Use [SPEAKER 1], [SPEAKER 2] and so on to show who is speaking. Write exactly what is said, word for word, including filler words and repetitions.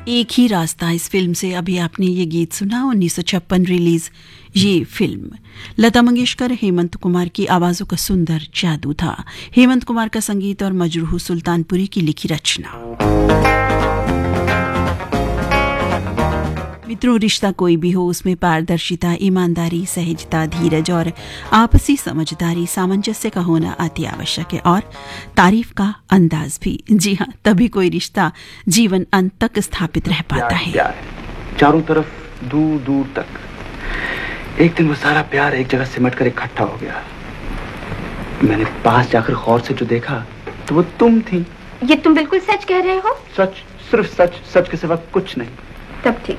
[SPEAKER 1] एक ही रास्ता इस फिल्म से अभी आपने ये गीत सुना। उन्नीस सौ छप्पन रिलीज ये फिल्म लता मंगेशकर हेमंत कुमार की आवाजों का सुंदर जादू था। हेमंत कुमार का संगीत और मजरूह सुल्तानपुरी की लिखी रचना। मित्रों, रिश्ता कोई भी हो उसमें पारदर्शिता, ईमानदारी, सहजता, धीरज और आपसी समझदारी, सामंजस्य का होना अति आवश्यक है और तारीफ का अंदाज भी। जी हाँ, तभी कोई रिश्ता जीवन अंत तक स्थापित रह पाता है।
[SPEAKER 2] प्यार है चारों तरफ, दूर दूर तक। एक दिन वो सारा प्यार एक जगह सिमट कर इकट्ठा हो गया। मैंने पास जाकर गौर से जो देखा तो वो तुम थी।
[SPEAKER 3] ये तुम बिल्कुल सच कह रहे हो?
[SPEAKER 2] सच, सिर्फ सच, सच के सिवा कुछ नहीं।
[SPEAKER 3] तब ठीक।